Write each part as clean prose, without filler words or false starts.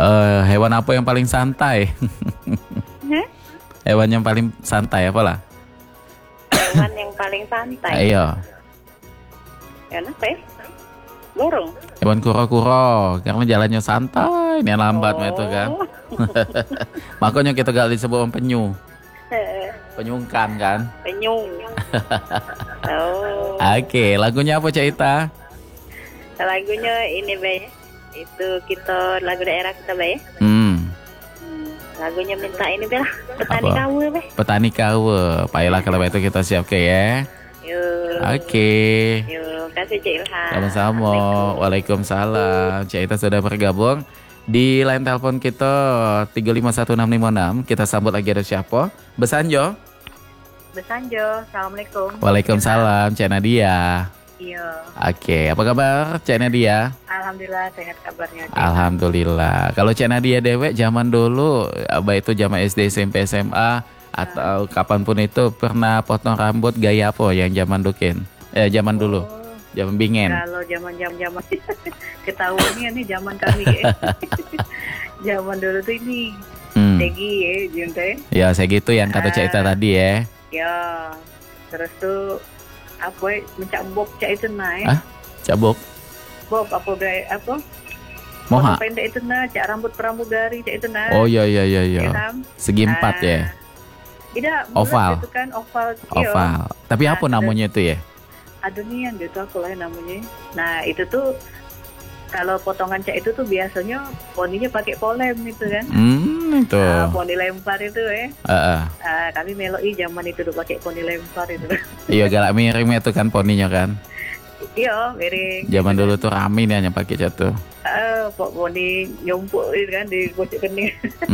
Hewan apa yang paling santai? Hah? Hewan yang paling santai apalah? Hewan yang paling santai. Ayo. Hewan apa ya? Burung. Hewan kuro-kuro karena jalannya santai, ini lambat mah itu kan. Makanya kita gak disebut penyu. Penyungkan kan? Penyung. Oh. Oke, lagunya apa Cak Ita? Lagunya ini Bay. Itu kita lagu daerah kita Bay. Lagunya minta ini Bay lah. Petani Apa? Kawe Bay. Petani Kawe. Baiklah kalau itu kita siap ke ya. Yuk. Oke. Yuk, kasih Cik Ilham. Sama-sama. Waalaikumsalam. Cak Ita sudah bergabung di line telepon kita 351656. Kita sambut lagi ada siapa? Besanjo. Besanjo. Assalamualaikum. Waalaikumsalam, Cak Nadia. Iya. Oke, apa kabar Cak Nadia? Alhamdulillah sehat kabarnya. Cik. Alhamdulillah. Kalau Cak Nadia dewek zaman dulu, apa itu zaman SD, SMP, SMA atau kapanpun itu pernah potong rambut gaya apa yang zaman dukin? Zaman dulu. Zaman bingen. Kalau zaman ketahuannya nih zaman kami ya. Zaman dulu tuh ini Segi ya, Junta ya. Ya, saya gitu yang kata Cak Ita tadi ya. Ya, terus tuh apa ya, mencak bob cak itu naik. Cabuk. Bob apa gaya apa? Moha. Potong pendek itu nah, cak rambut pramugari cak itu nah. Oh iya. Kan? Segi 4 ya. Tidak, Oval. itu kan oval. Oval. Tapi apa namanya itu ya? Adonian gitu aku lah namanya. Nah, itu tuh kalau potongan cak itu tuh biasanya poninya pakai polem itu kan. Itu. Poni lempar itu ya. Kami meloi zaman itu tuh pakai poni lempar itu. Iya, galak miring itu kan poninya kan. Iya, miring. Zaman dulu tuh rame nih hanya pakai jatuh. Poni nyompuk itu kan di pojok kening.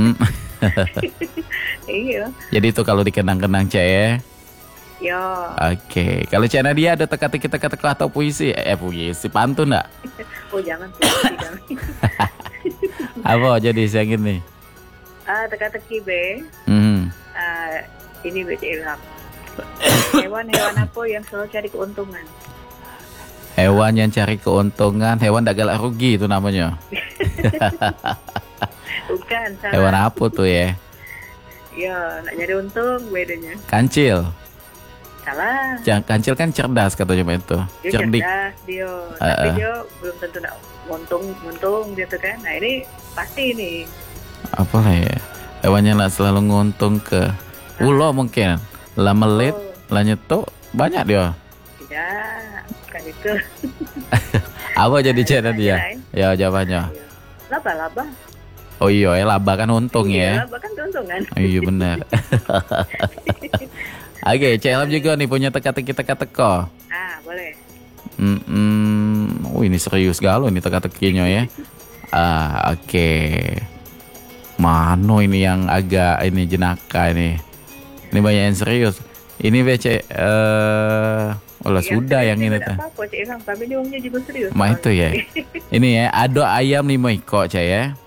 Iya. Jadi itu kalau dikenang-kenang Cak ya. Ya. Oke, kalau Cak Nadia ada teka-teki atau puisi? Puisi pantun enggak? Oh jangan jangan. Apa jadi siang ini? Teka-teki be. Ini be Cik Ilham. Hewan apa yang selalu cari keuntungan? Hewan yang cari keuntungan, hewan tak galak rugi itu namanya. Bukan, salah. Hewan apa tuh ya? Ya, nak nyari untung bedanya. Kancil. Salah. Kancil kan cerdas katanya itu. Dia Cerdik. cerdas dia, tapi dia belum tentu nak untung gitu kan. Nah ini pasti nih. Apa lah ya? Hewannya lah selalu nguntung ke ulo mungkin. Lah melit, lah nyetuk, banyak dia. Tidak, bukan itu. Apa jadi Cak Nadia? Ya jawabannya. Laba-laba. Oh iya, laba kan untung ya. Laba kan keuntungan. Iya benar. Oke, Cak Ilham juga nih punya teka-teki teka-teko. Boleh. Ini serius galau nih teka-tekinya ya. Oke. Mano ini yang agak ini jenaka ini. Ini banyak yang serius. Ini BC sudah yang ini tuh. Apa Cik Ilham, kami ini umumnya juga serius. Mah itu ya. Ini ya, ada ayam 5 ekor Cak ya.